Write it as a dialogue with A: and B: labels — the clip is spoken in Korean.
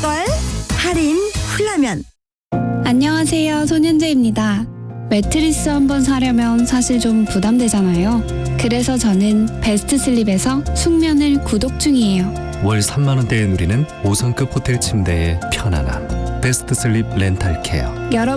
A: 살걸? 할인 훌라면.
B: 안녕하세요, 손현재입니다. 매트리스 한번 사려면 사실 좀 부담되잖아요. 그래서 저는 베스트 슬립에서 숙면을 구독 중이에요.
C: 월 3만 원대에 누리는 5성급 호텔 침대의 편안함. 베스트 슬립 렌탈 케어.
B: 여러분